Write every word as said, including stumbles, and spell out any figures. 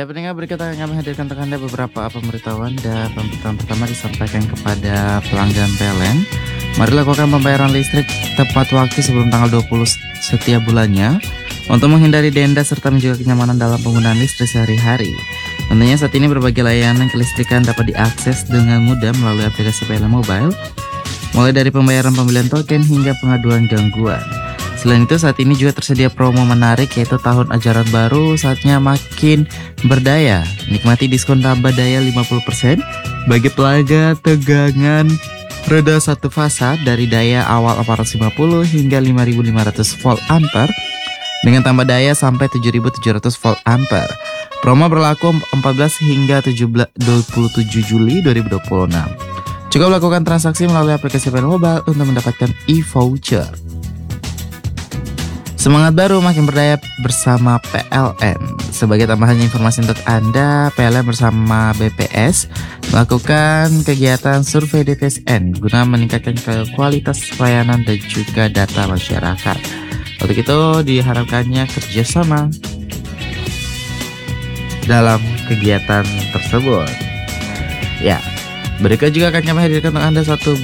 Ya, pendengar, berikut akan kami hadirkan untuk Anda beberapa pemberitahuan dan pemberitahuan pertama disampaikan kepada pelanggan P L N. Mari lakukan pembayaran listrik tepat waktu sebelum tanggal dua puluh setiap bulannya untuk menghindari denda serta menjaga kenyamanan dalam penggunaan listrik sehari-hari. Tentunya saat ini berbagai layanan kelistrikan dapat diakses dengan mudah melalui aplikasi P L N Mobile, mulai dari pembayaran pembelian token hingga pengaduan gangguan. Selain itu, saat ini juga tersedia promo menarik, yaitu tahun ajaran baru saatnya makin berdaya. Nikmati diskon tambah daya lima puluh persen bagi pelanggan tegangan roda satu fasa dari daya awal empat ratus lima puluh hingga lima ribu lima ratus volt ampere dengan tambah daya sampai tujuh ribu tujuh ratus volt ampere. Promo berlaku empat belas hingga dua puluh tujuh Juli dua ribu dua puluh enam. Cukup lakukan transaksi melalui aplikasi P L N Mobile untuk mendapatkan e-voucher. Semangat baru makin berdaya bersama P L N. Sebagai tambahan informasi untuk Anda, P L N bersama B P S melakukan kegiatan survei D T S N guna meningkatkan kualitas pelayanan dan juga data masyarakat. Untuk itu diharapkannya kerjasama dalam kegiatan tersebut. Ya, berikut juga akan kami hadirkan untuk Anda satu